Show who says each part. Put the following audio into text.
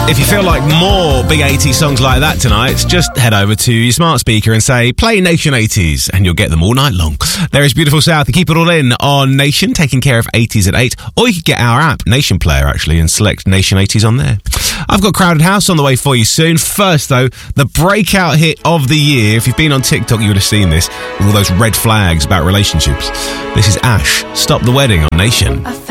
Speaker 1: If you feel like more big 80s songs like that tonight, just head over to your smart speaker and say, play Nation 80s, and you'll get them all night long. There is Beautiful South. You keep it all in on Nation, taking care of 80s at 8. Or you could get our app, Nation Player, actually, and select Nation 80s on there. I've got Crowded House on the way for you soon. First, though, the breakout hit of the year. If you've been on TikTok, you would have seen this, with all those red flags about relationships. This is Ash, Stop the Wedding on Nation.